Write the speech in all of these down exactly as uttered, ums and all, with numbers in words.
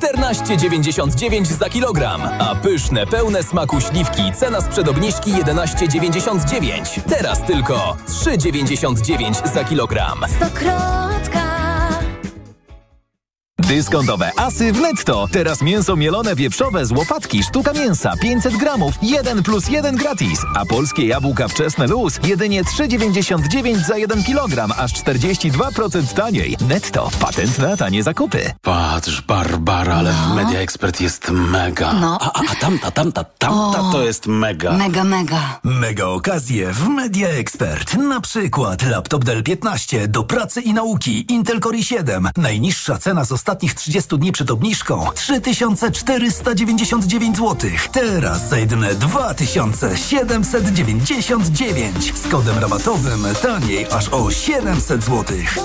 czternaście dziewięćdziesiąt dziewięć za kilogram, a pyszne, pełne smaku śliwki cena sprzed obniżki jedenaście dziewięćdziesiąt dziewięć. Teraz tylko trzy dziewięćdziesiąt dziewięć za kilogram. Stokrotka. Dyskontowe asy w Netto. Teraz mięso mielone wieprzowe z łopatki, sztuka mięsa, pięćset gramów, jeden plus jeden gratis. A polskie jabłka wczesne luz jedynie trzy dziewięćdziesiąt dziewięć za jeden kilogram, aż czterdzieści dwa procent taniej. Netto. Patent na tanie zakupy. Patrz, Barbara, ale No. w Media Expert jest mega. No. A, a, a tamta, tamta, tamta O. to jest mega. Mega, mega. Mega okazje w Media Expert. Na przykład laptop Dell piętnaście do pracy i nauki Intel Core i siedem. Najniższa cena z ostatnich trzydziestu dni przed obniżką trzy tysiące czterysta dziewięćdziesiąt dziewięć złotych. Teraz za jedyne dwa tysiące siedemset dziewięćdziesiąt dziewięć. Z kodem rabatowym taniej aż o siedemset złotych.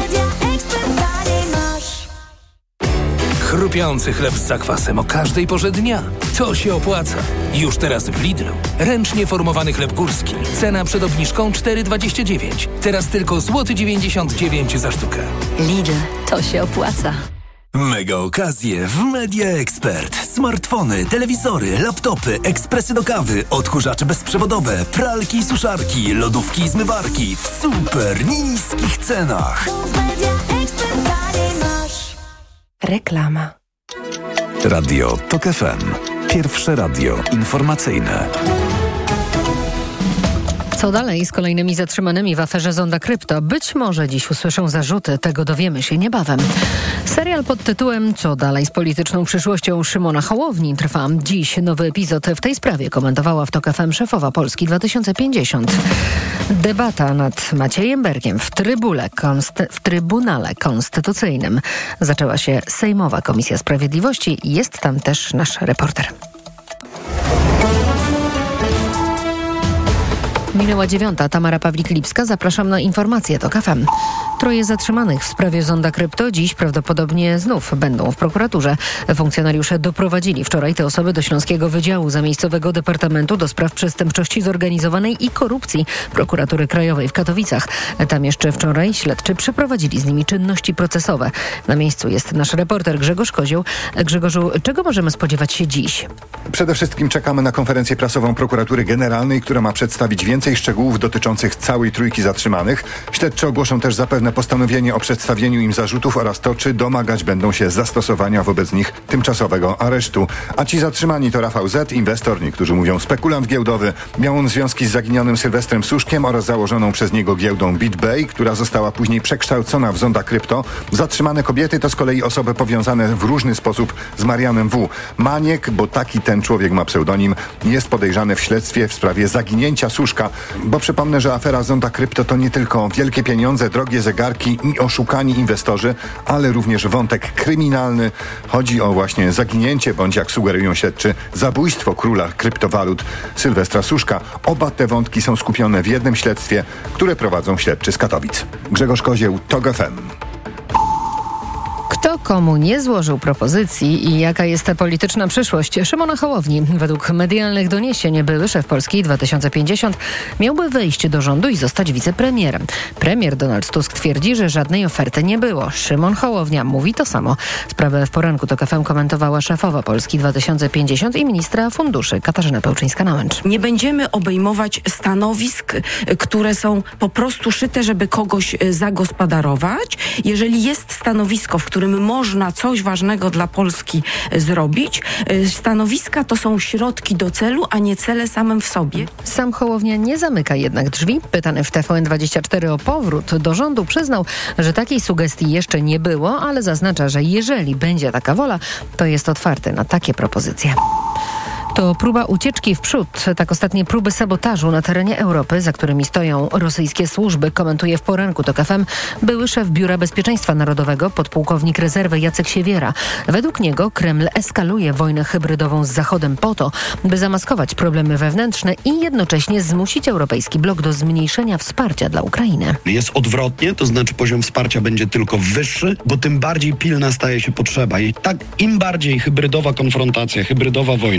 Chrupiący chleb z zakwasem o każdej porze dnia. To się opłaca. Już teraz w Lidlu. Ręcznie formowany chleb górski. Cena przed obniżką cztery dwadzieścia dziewięć. Teraz tylko złoty dziewięćdziesiąt dziewięć za sztukę. Lidl, to się opłaca. Mega okazje w Media Expert. Smartfony, telewizory, laptopy, ekspresy do kawy, odkurzacze bezprzewodowe, pralki i suszarki, lodówki i zmywarki w super niskich cenach. Reklama. Radio Tok F M. Pierwsze radio informacyjne. Co dalej z kolejnymi zatrzymanymi w aferze Zonda Krypto? Być może dziś usłyszą zarzuty, tego dowiemy się niebawem. Serial pod tytułem Co dalej z polityczną przyszłością Szymona Hołowni trwa. Dziś nowy epizod w tej sprawie komentowała w Tok F M szefowa Polski dwa tysiące pięćdziesiąt. Debata nad Maciejem Bergiem w, trybule konst- w Trybunale Konstytucyjnym. Zaczęła się Sejmowa Komisja Sprawiedliwości. Jest tam też nasz reporter. Minęła dziewiąta. Tamara Pawlik-Lipska. Zapraszam na informacje Tok F M. Troje zatrzymanych w sprawie Zonda Krypto dziś prawdopodobnie znów będą w prokuraturze. Funkcjonariusze doprowadzili wczoraj te osoby do Śląskiego Wydziału Zamiejscowego Departamentu do Spraw Przestępczości Zorganizowanej i Korupcji Prokuratury Krajowej w Katowicach. Tam jeszcze wczoraj śledczy przeprowadzili z nimi czynności procesowe. Na miejscu jest nasz reporter Grzegorz Kozioł. Grzegorzu, czego możemy spodziewać się dziś? Przede wszystkim czekamy na konferencję prasową Prokuratury Generalnej, która ma przedstawić więcej szczegółów dotyczących całej trójki zatrzymanych. Śledczy ogłoszą też zapewne postanowienie o przedstawieniu im zarzutów oraz to, czy domagać będą się zastosowania wobec nich tymczasowego aresztu. A ci zatrzymani to Rafał Z., inwestor, niektórzy mówią spekulant giełdowy. Miał on związki z zaginionym Sylwestrem Suszkiem oraz założoną przez niego giełdą BitBay, która została później przekształcona w Zonda Krypto. Zatrzymane kobiety to z kolei osoby powiązane w różny sposób z Marianem W. Maniek, bo taki ten człowiek ma pseudonim, jest podejrzany w śledztwie w sprawie zaginięcia Suszka. Bo przypomnę, że afera Zonda Krypto to nie tylko wielkie pieniądze, drogie zegarki i oszukani inwestorzy, ale również wątek kryminalny. Chodzi o właśnie zaginięcie, bądź jak sugerują śledczy, zabójstwo króla kryptowalut Sylwestra Suszka. Oba te wątki są skupione w jednym śledztwie, które prowadzą śledczy z Katowic. Grzegorz Kozieł, Tok F M. Kto komu nie złożył propozycji i jaka jest ta polityczna przyszłość Szymona Hołowni? Według medialnych doniesień były szef Polski dwa tysiące pięćdziesiąt miałby wejść do rządu i zostać wicepremierem. Premier Donald Tusk twierdzi, że żadnej oferty nie było. Szymon Hołownia mówi to samo. Sprawę w poranku Tok F M komentowała szefowa Polski dwa tysiące pięćdziesiąt i ministra funduszy Katarzyna Pełczyńska-Nałęcz. Nie będziemy obejmować stanowisk, które są po prostu szyte, żeby kogoś zagospodarować. Jeżeli jest stanowisko, w którym można coś ważnego dla Polski zrobić, stanowiska to są środki do celu, a nie cele samym w sobie. Sam Hołownia nie zamyka jednak drzwi. Pytany w T V N dwadzieścia cztery o powrót do rządu przyznał, że takiej sugestii jeszcze nie było, ale zaznacza, że jeżeli będzie taka wola, to jest otwarty na takie propozycje. To próba ucieczki w przód. Tak ostatnie próby sabotażu na terenie Europy, za którymi stoją rosyjskie służby, komentuje w poranku Tok F M były szef Biura Bezpieczeństwa Narodowego, podpułkownik rezerwy Jacek Siewiera. Według niego Kreml eskaluje wojnę hybrydową z Zachodem po to, by zamaskować problemy wewnętrzne i jednocześnie zmusić europejski blok do zmniejszenia wsparcia dla Ukrainy. Jest odwrotnie, to znaczy poziom wsparcia będzie tylko wyższy, bo tym bardziej pilna staje się potrzeba. I tak im bardziej hybrydowa konfrontacja, hybrydowa wojna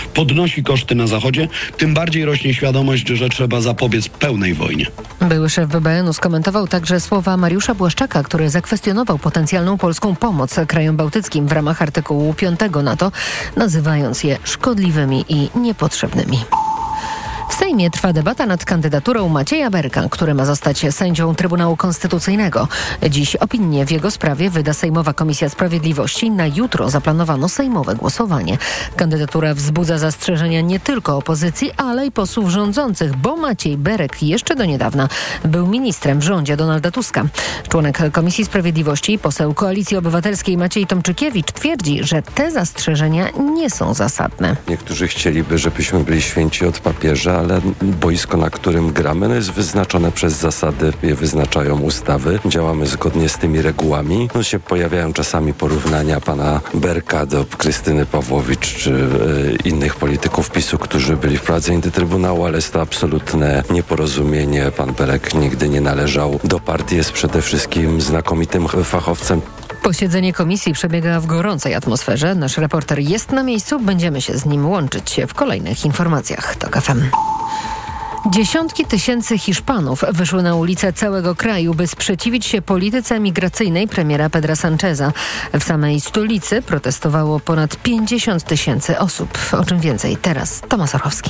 podnosi koszty na Zachodzie, tym bardziej rośnie świadomość, że trzeba zapobiec pełnej wojnie. Były szef B B N u skomentował także słowa Mariusza Błaszczaka, który zakwestionował potencjalną polską pomoc krajom bałtyckim w ramach artykułu piątego NATO, nazywając je szkodliwymi i niepotrzebnymi. W Sejmie trwa debata nad kandydaturą Macieja Berka, który ma zostać sędzią Trybunału Konstytucyjnego. Dziś opinię w jego sprawie wyda Sejmowa Komisja Sprawiedliwości. Na jutro zaplanowano sejmowe głosowanie. Kandydatura wzbudza zastrzeżenia nie tylko opozycji, ale i posłów rządzących, bo Maciej Berek jeszcze do niedawna był ministrem w rządzie Donalda Tuska. Członek Komisji Sprawiedliwości i poseł Koalicji Obywatelskiej Maciej Tomczykiewicz twierdzi, że te zastrzeżenia nie są zasadne. Niektórzy chcieliby, żebyśmy byli święci od papieża, ale boisko, na którym gramy, no jest wyznaczone przez zasady, je wyznaczają ustawy. Działamy zgodnie z tymi regułami. No się pojawiają czasami porównania pana Berka do Krystyny Pawłowicz czy e, innych polityków PiSu, którzy byli wprowadzeni do Trybunału, ale jest to absolutne nieporozumienie. Pan Berek nigdy nie należał do partii, jest przede wszystkim znakomitym fachowcem. Posiedzenie komisji przebiega w gorącej atmosferze. Nasz reporter jest na miejscu. Będziemy się z nim łączyć w kolejnych informacjach. TOK F M. Dziesiątki tysięcy Hiszpanów wyszły na ulice całego kraju, by sprzeciwić się polityce migracyjnej premiera Pedra Sancheza. W samej stolicy protestowało ponad pięćdziesiąt tysięcy osób. O czym więcej teraz Tomasz Orchowski.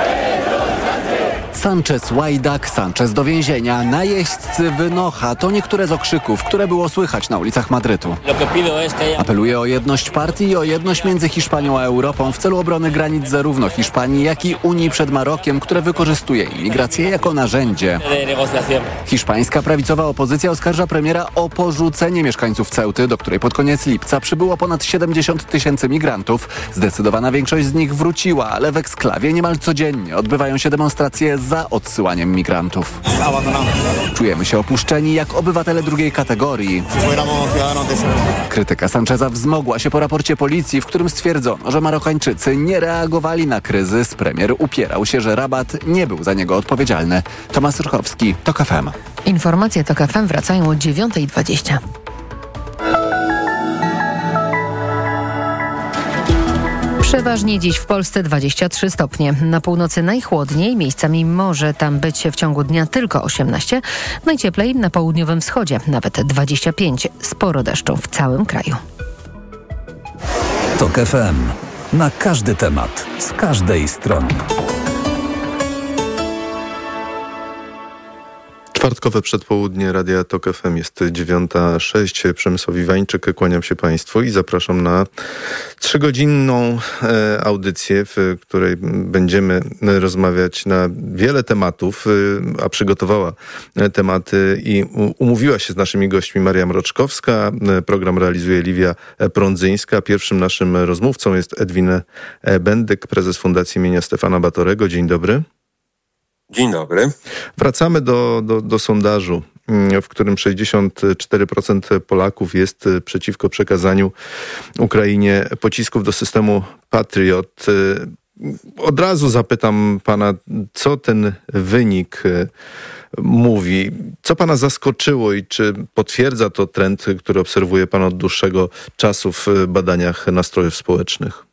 Sanchez, łajdak, Sanchez do więzienia, najeźdźcy wynocha. To niektóre z okrzyków, które było słychać na ulicach Madrytu. Apeluje o jedność partii i o jedność między Hiszpanią a Europą w celu obrony granic zarówno Hiszpanii, jak i Unii przed Marokiem, które wykorzystuje imigrację jako narzędzie. Hiszpańska prawicowa opozycja oskarża premiera o porzucenie mieszkańców Ceuty, do której pod koniec lipca przybyło ponad siedemdziesiąt tysięcy migrantów. Zdecydowana większość z nich wróciła, ale w eksklawie niemal codziennie odbywają się demonstracje za odsyłaniem migrantów. Czujemy się opuszczeni jak obywatele drugiej kategorii. Krytyka Sancheza wzmogła się po raporcie policji, w którym stwierdzono, że Marokańczycy nie reagowali na kryzys. Premier upierał się, że Rabat nie był za niego odpowiedzialny. Tomasz Rychowski, TOK F M. Informacje TOK F M wracają o dziewiąta dwadzieścia. Przeważnie dziś w Polsce dwadzieścia trzy stopnie. Na północy najchłodniej, miejscami może tam być w ciągu dnia tylko osiemnaście. Najcieplej na południowym wschodzie, nawet dwadzieścia pięć. Sporo deszczu w całym kraju. TOK F M. Na każdy temat, z każdej strony. Czwartkowe przedpołudnie Radia TOK F M jest dziewiąta sześć. Przemysław Iwańczyk, kłaniam się Państwu i zapraszam na trzygodzinną e, audycję, w której będziemy rozmawiać na wiele tematów, e, a przygotowała tematy i umówiła się z naszymi gośćmi Maria Mroczkowska. Program realizuje Liwia Prądzyńska. Pierwszym naszym rozmówcą jest Edwin Bendyk, prezes Fundacji imienia Stefana Batorego. Dzień dobry. Dzień dobry. Wracamy do, do, do sondażu, w którym sześćdziesiąt cztery procent Polaków jest przeciwko przekazaniu Ukrainie pocisków do systemu Patriot. Od razu zapytam pana, co ten wynik mówi? Co pana zaskoczyło i czy potwierdza to trend, który obserwuje pan od dłuższego czasu w badaniach nastrojów społecznych?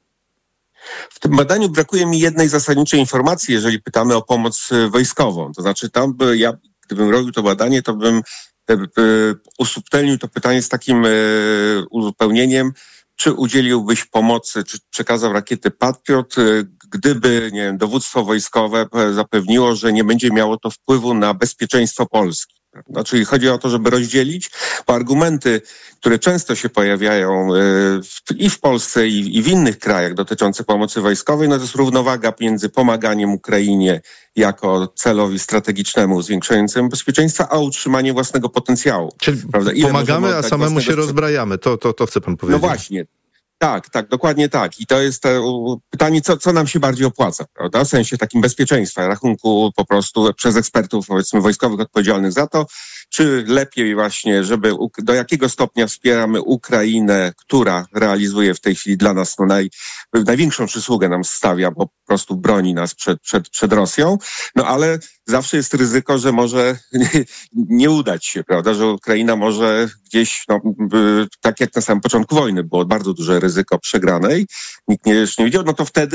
W tym badaniu brakuje mi jednej zasadniczej informacji, jeżeli pytamy o pomoc wojskową. To znaczy tam by ja, gdybym robił to badanie, to bym e, e, usubtelnił to pytanie z takim e, uzupełnieniem, czy udzieliłbyś pomocy, czy przekazał rakiety Patriot, e, gdyby, nie wiem, dowództwo wojskowe zapewniło, że nie będzie miało to wpływu na bezpieczeństwo Polski. No, czyli chodzi o to, żeby rozdzielić, bo argumenty, które często się pojawiają y, i w Polsce, i, i w innych krajach dotyczące pomocy wojskowej, no to jest równowaga między pomaganiem Ukrainie jako celowi strategicznemu zwiększającemu bezpieczeństwa, a utrzymaniem własnego potencjału. Czyli prawda? Ile pomagamy, a samemu się rozbrajamy. To, to, to chce pan powiedzieć. No właśnie. Tak, tak, dokładnie tak. I to jest to pytanie, co, co nam się bardziej opłaca, prawda? W sensie takim bezpieczeństwa, rachunku po prostu przez ekspertów, powiedzmy, wojskowych odpowiedzialnych za to, czy lepiej właśnie, żeby do jakiego stopnia wspieramy Ukrainę, która realizuje w tej chwili dla nas no naj, największą przysługę nam stawia, bo po prostu broni nas przed, przed, przed Rosją, no ale zawsze jest ryzyko, że może nie, nie udać się, prawda, że Ukraina może gdzieś, no, tak jak na samym początku wojny było bardzo duże ryzyko przegranej, nikt nie, jeszcze nie wiedział, no to wtedy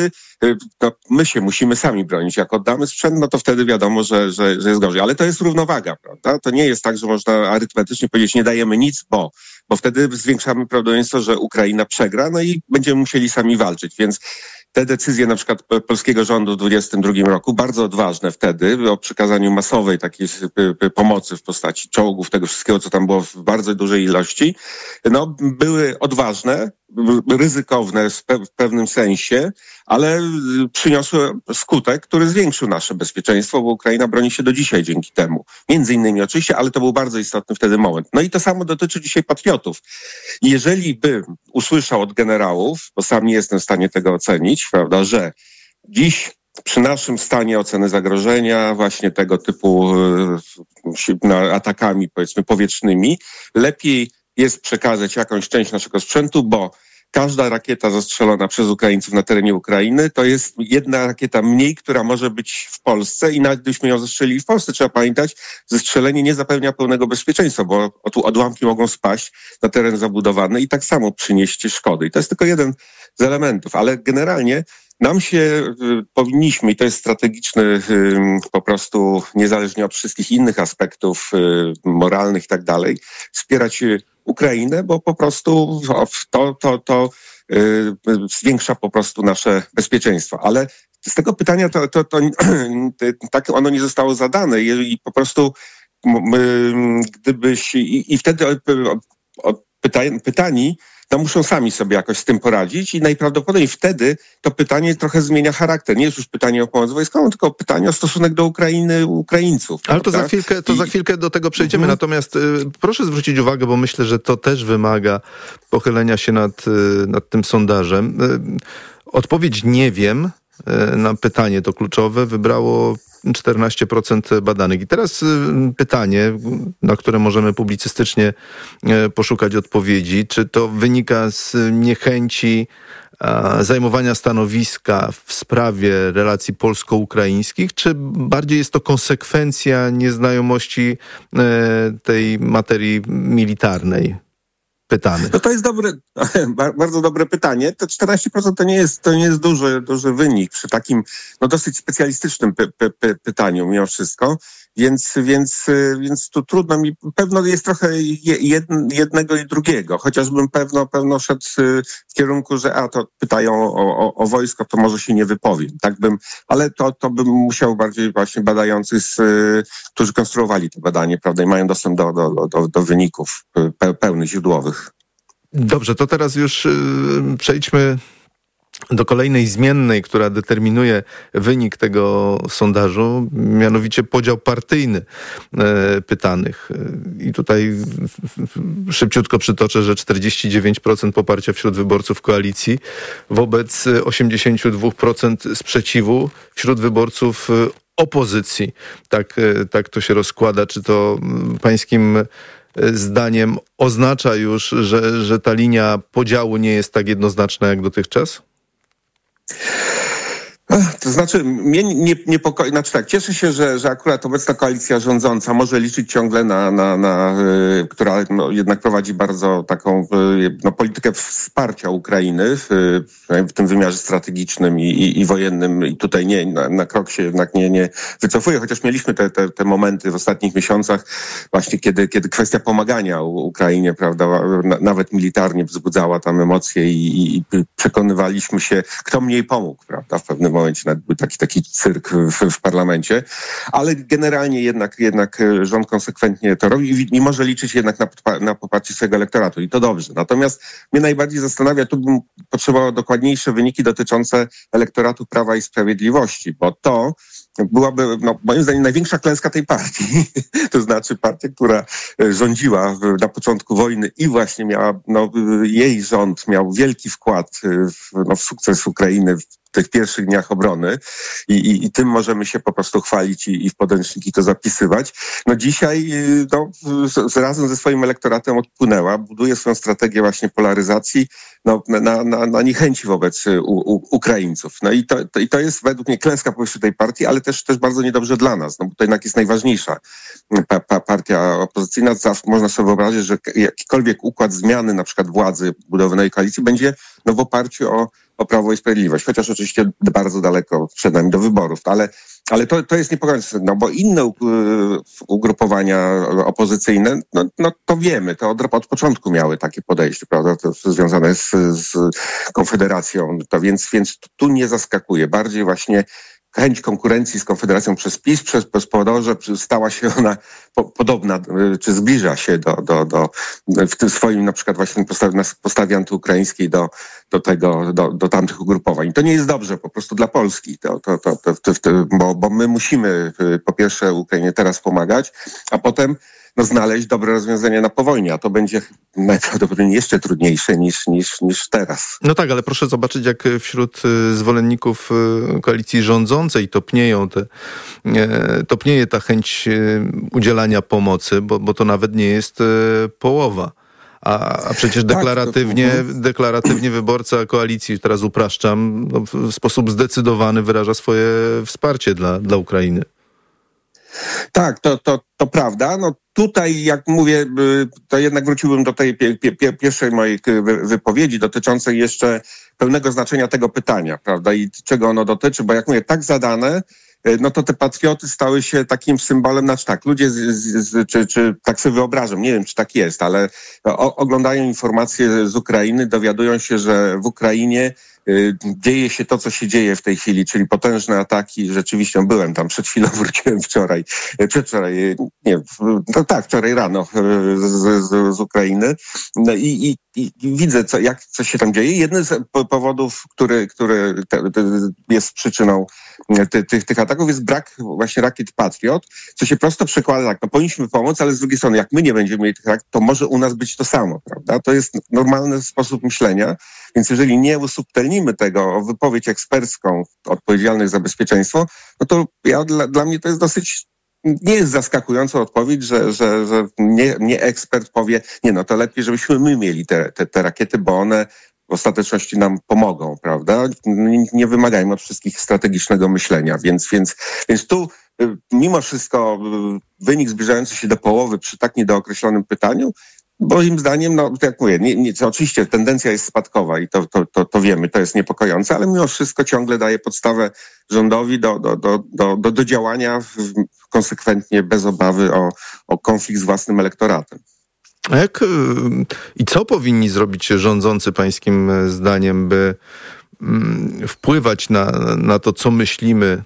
no, my się musimy sami bronić. Jak oddamy sprzęt, no to wtedy wiadomo, że, że, że jest gorzej. Ale to jest równowaga, prawda? To nie jest tak, że można arytmetycznie powiedzieć, nie dajemy nic, bo, bo wtedy zwiększamy prawdopodobieństwo, że Ukraina przegra, no i będziemy musieli sami walczyć. Więc te decyzje na przykład polskiego rządu w dwudziestym drugim roku, bardzo odważne wtedy, o przekazaniu masowej takiej pomocy w postaci czołgów, tego wszystkiego, co tam było w bardzo dużej ilości, no były odważne, ryzykowne w pewnym sensie, ale przyniosły skutek, który zwiększył nasze bezpieczeństwo, bo Ukraina broni się do dzisiaj dzięki temu. Między innymi oczywiście, ale to był bardzo istotny wtedy moment. No i to samo dotyczy dzisiaj patriotów. I jeżeli by usłyszał od generałów, bo sam nie jestem w stanie tego ocenić, prawda, że dziś przy naszym stanie oceny zagrożenia, właśnie tego typu e, atakami, powiedzmy, powietrznymi, lepiej jest przekazać jakąś część naszego sprzętu, bo każda rakieta zastrzelona przez Ukraińców na terenie Ukrainy to jest jedna rakieta mniej, która może być w Polsce i nawet gdybyśmy ją zestrzelili w Polsce, trzeba pamiętać, zestrzelenie nie zapewnia pełnego bezpieczeństwa, bo odłamki mogą spaść na teren zabudowany i tak samo przynieść szkody. I to jest tylko jeden z elementów, ale generalnie nam się y, powinniśmy, i to jest strategiczny y, po prostu, niezależnie od wszystkich innych aspektów y, moralnych i tak dalej, wspierać y, Ukrainę, bo po prostu to, to, to y, zwiększa po prostu nasze bezpieczeństwo. Ale z tego pytania to, to, to, to tak ono nie zostało zadane i, i po prostu y, gdybyś i, i wtedy y, pyta, pytani no muszą sami sobie jakoś z tym poradzić i najprawdopodobniej wtedy to pytanie trochę zmienia charakter. Nie jest już pytanie o pomoc wojskową, tylko pytanie o stosunek do Ukrainy, Ukraińców. Ale to prawda? za chwilkę, to I... za chwilkę do tego przejdziemy. Mhm. Natomiast y, proszę zwrócić uwagę, bo myślę, że to też wymaga pochylenia się nad, y, nad tym sondażem. Y, odpowiedź nie wiem y, na pytanie to kluczowe wybrało czternaście procent badanych. I teraz y, pytanie, na które możemy publicystycznie y, poszukać odpowiedzi. Czy to wynika z niechęci a, zajmowania stanowiska w sprawie relacji polsko-ukraińskich, czy bardziej jest to konsekwencja nieznajomości y, tej materii militarnej? Pytany. No to jest dobre, bardzo dobre pytanie. To czternaście procent to nie jest, to nie jest duży, duży wynik przy takim no dosyć specjalistycznym py, py, py, pytaniu mimo wszystko, więc, więc, więc tu trudno mi, pewno jest trochę jednego i drugiego, chociażbym pewno, pewno szedł w kierunku, że a to pytają o, o, o wojsko, to może się nie wypowiem, tak bym, ale to, to bym musiał bardziej właśnie badający, z, którzy konstruowali to badanie, prawda, i mają dostęp do, do, do, do wyników pełnych, źródłowych. Dobrze, to teraz już yy, przejdźmy do kolejnej zmiennej, która determinuje wynik tego sondażu, mianowicie podział partyjny e, pytanych. I tutaj szybciutko przytoczę, że czterdzieści dziewięć procent poparcia wśród wyborców koalicji wobec osiemdziesiąt dwa procent sprzeciwu wśród wyborców opozycji. Tak, tak to się rozkłada. Czy to pańskim zdaniem oznacza już, że, że ta linia podziału nie jest tak jednoznaczna jak dotychczas? To znaczy, mnie nie, niepokoi, znaczy tak, cieszę się, że, że akurat obecna koalicja rządząca może liczyć ciągle na, na, na y, która no, jednak prowadzi bardzo taką y, no, politykę wsparcia Ukrainy w, w tym wymiarze strategicznym i, i, i wojennym i tutaj nie, na, na krok się jednak nie, nie wycofuje, chociaż mieliśmy te, te, te momenty w ostatnich miesiącach właśnie, kiedy, kiedy kwestia pomagania Ukrainie, prawda, na, nawet militarnie wzbudzała tam emocje i, i, i przekonywaliśmy się, kto mniej pomógł, prawda, w pewnym momencie nawet był taki, taki cyrk w, w parlamencie, ale generalnie jednak, jednak rząd konsekwentnie to robi i, i może liczyć jednak na, na poparcie swojego elektoratu i to dobrze. Natomiast mnie najbardziej zastanawia, tu bym potrzebował dokładniejsze wyniki dotyczące elektoratu Prawa i Sprawiedliwości, bo to byłaby, no, moim zdaniem, największa klęska tej partii. To znaczy partia, która rządziła w, na początku wojny i właśnie miała, no, jej rząd miał wielki wkład w, no, w sukces Ukrainy w tych pierwszych dniach obrony i, i, i tym możemy się po prostu chwalić i, i w podręczniki to zapisywać. No dzisiaj no, z, razem ze swoim elektoratem odpłynęła, buduje swoją strategię właśnie polaryzacji no, na, na, na niechęci wobec u, u, Ukraińców. No i to, to, i to jest według mnie klęska po prostu tej partii, ale też, też bardzo niedobrze dla nas, no bo to jednak jest najważniejsza pa, pa, partia opozycyjna. Zawsze można sobie wyobrazić, że jakikolwiek układ zmiany na przykład władzy budowy nowej koalicji będzie no, w oparciu o o Prawo i Sprawiedliwość, chociaż oczywiście bardzo daleko przed nami do wyborów, ale, ale to, to jest niepokojące, no bo inne ugrupowania opozycyjne, no, no to wiemy, to od, od początku miały takie podejście, prawda, to związane z, z Konfederacją, to więc, więc tu nie zaskakuje, bardziej właśnie chęć konkurencji z Konfederacją przez PiS przez, przez powodowało, że stała się ona po, podobna, czy zbliża się do, do, do, w tym swoim na przykład właśnie postawie, postawie antyukraińskiej do, do tego, do, do tamtych ugrupowań. To nie jest dobrze po prostu dla Polski, to, to, to, to, to, to, bo, bo my musimy po pierwsze Ukrainie teraz pomagać, a potem no, znaleźć dobre rozwiązania na powojnie, a to będzie najprawdopodobniej jeszcze trudniejsze niż, niż, niż teraz. No tak, ale proszę zobaczyć, jak wśród zwolenników koalicji rządzącej topnieją te, topnieje ta chęć udzielania pomocy, bo, bo to nawet nie jest połowa. A, a przecież deklaratywnie, tak, to... deklaratywnie wyborca koalicji, teraz upraszczam, no, w sposób zdecydowany wyraża swoje wsparcie dla, dla Ukrainy. Tak, to, to, to prawda. No tutaj, jak mówię, to jednak wróciłbym do tej pie, pie, pierwszej mojej wypowiedzi dotyczącej jeszcze pełnego znaczenia tego pytania, prawda, i czego ono dotyczy, bo jak mówię, tak zadane, no to te patrioty stały się takim symbolem, znaczy tak, ludzie, z, z, czy, czy tak sobie wyobrażam, nie wiem, czy tak jest, ale o, oglądają informacje z Ukrainy, dowiadują się, że w Ukrainie y, dzieje się to, co się dzieje w tej chwili, czyli potężne ataki. Rzeczywiście byłem tam przed chwilą, wróciłem wczoraj, przedwczoraj, nie, no tak, wczoraj rano z, z, z Ukrainy. No i, i, i widzę, co, jak, co się tam dzieje. Jeden z powodów, który, który te, te jest przyczyną ty, tych, tych ataków, jest brak właśnie rakiet Patriot, co się prosto przekłada tak, no powinniśmy pomóc, ale z drugiej strony, jak my nie będziemy mieli tych rakiet, to może u nas być to samo, prawda? To jest normalny sposób myślenia, więc jeżeli nie usubtelnimy tego o wypowiedź ekspercką odpowiedzialnych za bezpieczeństwo, no to ja, dla, dla mnie to jest dosyć, nie jest zaskakująca odpowiedź, że, że, że nie, nie ekspert powie, nie no to lepiej, żebyśmy my mieli te, te, te rakiety, bo one w ostateczności nam pomogą, prawda? Nie wymagajmy od wszystkich strategicznego myślenia, więc, więc, więc tu mimo wszystko wynik zbliżający się do połowy przy tak niedookreślonym pytaniu, moim zdaniem, no jak mówię, nie, nie, oczywiście tendencja jest spadkowa i to, to, to, to wiemy, to jest niepokojące, ale mimo wszystko ciągle daje podstawę rządowi do, do, do, do, do, do działania konsekwentnie, bez obawy o, o konflikt z własnym elektoratem. A jak i co powinni zrobić rządzący pańskim zdaniem, by wpływać na, na to, co myślimy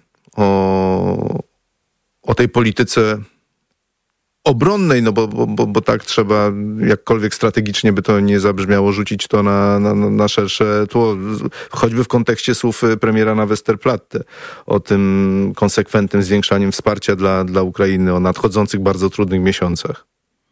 o, o tej polityce obronnej, no bo, bo, bo tak trzeba, jakkolwiek strategicznie by to nie zabrzmiało, rzucić to na, na, na szersze tło, choćby w kontekście słów premiera na Westerplatte o tym konsekwentnym zwiększaniem wsparcia dla, dla Ukrainy, o nadchodzących bardzo trudnych miesiącach.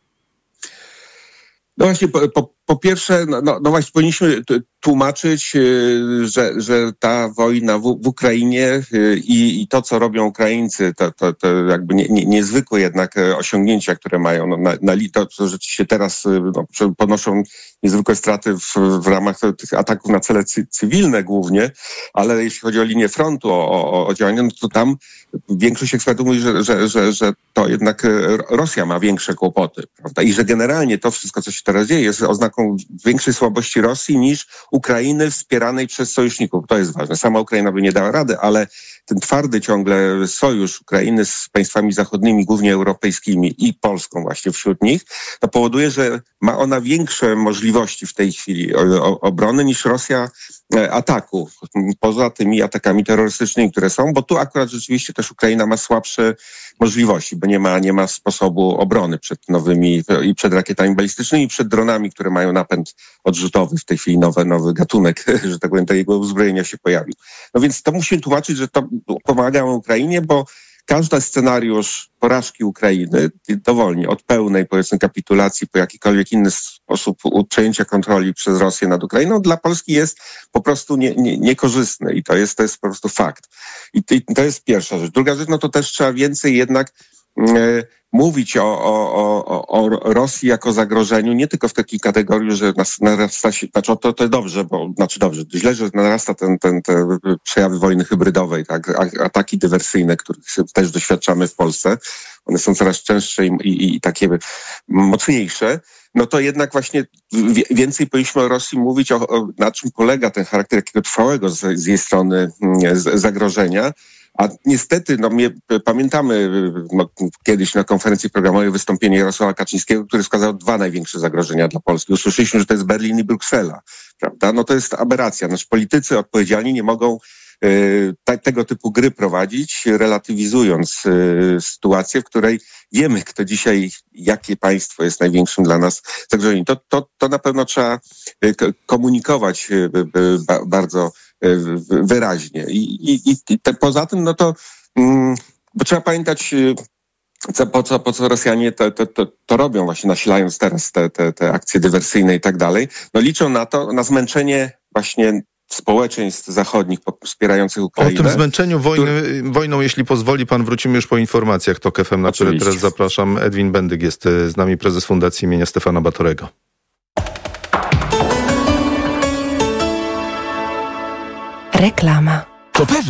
No właśnie, po, po, po pierwsze, no, no właśnie powinniśmy tłumaczyć, że, że ta wojna w, w Ukrainie i, i to, co robią Ukraińcy, to, to, to jakby nie, nie, niezwykłe jednak osiągnięcia, które mają, no, na, na, to, to rzeczywiście teraz no, ponoszą niezwykłe straty w, w ramach tych ataków na cele cy, cywilne głównie, ale jeśli chodzi o linię frontu, o, o, o działania, no to tam większość ekspertów mówi, że, że, że, że to jednak Rosja ma większe kłopoty, prawda? I że generalnie to wszystko, co się teraz dzieje, jest oznaką większej słabości Rosji niż Ukrainy wspieranej przez sojuszników. To jest ważne. Sama Ukraina by nie dała rady, ale ten twardy ciągle sojusz Ukrainy z państwami zachodnimi, głównie europejskimi i Polską właśnie wśród nich, to powoduje, że ma ona większe możliwości w tej chwili obrony niż Rosja ataku, poza tymi atakami terrorystycznymi, które są, bo tu akurat rzeczywiście też Ukraina ma słabsze możliwości, bo nie ma, nie ma sposobu obrony przed nowymi i przed rakietami balistycznymi, i przed dronami, które mają napęd odrzutowy. W tej chwili nowy, nowy gatunek, że tak powiem, tego uzbrojenia się pojawił. No więc to musimy tłumaczyć, że to pomagamy Ukrainie, bo każdy scenariusz porażki Ukrainy, dowolnie od pełnej, powiedzmy, kapitulacji po jakikolwiek inny sposób przejęcia kontroli przez Rosję nad Ukrainą, dla Polski jest po prostu nie, nie, niekorzystny i to jest, to jest po prostu fakt. I to, i to jest pierwsza rzecz. Druga rzecz, no to też trzeba więcej jednak mówić o, o, o, o Rosji jako zagrożeniu, nie tylko w takiej kategorii, że nas narasta się, znaczy to, to dobrze, bo, znaczy dobrze, źle, że narasta ten, ten, te przejawy wojny hybrydowej, tak, ataki dywersyjne, których też doświadczamy w Polsce, one są coraz częstsze i, i, i takie mocniejsze, no to jednak właśnie więcej powinniśmy o Rosji mówić, o, o, na czym polega ten charakter jakiego trwałego z, z jej strony z, zagrożenia. A niestety, no mnie, pamiętamy no, kiedyś na konferencji programowej wystąpienie Jarosława Kaczyńskiego, który wskazał dwa największe zagrożenia dla Polski. Usłyszeliśmy, że to jest Berlin i Bruksela, prawda? No to jest aberracja. Nasz politycy odpowiedzialni nie mogą y, ta, tego typu gry prowadzić, relatywizując y, sytuację, w której wiemy, kto dzisiaj, jakie państwo jest największym dla nas zagrożeniem. To, to, to na pewno trzeba y, komunikować y, y, ba, bardzo wyraźnie. I, i, i te, poza tym, no to mm, bo trzeba pamiętać, co, po, co, po co Rosjanie to, to, to, to robią, właśnie nasilając teraz te, te, te akcje dywersyjne i tak dalej. No liczą na to, na zmęczenie właśnie społeczeństw zachodnich wspierających Ukrainę. O tym zmęczeniu wojny, który... wojną, jeśli pozwoli pan, wrócimy już po informacjach TOK F M, na które teraz zapraszam. Edwin Bendyk jest z nami, prezes Fundacji imienia Stefana Batorego. Reklama. To pewnie.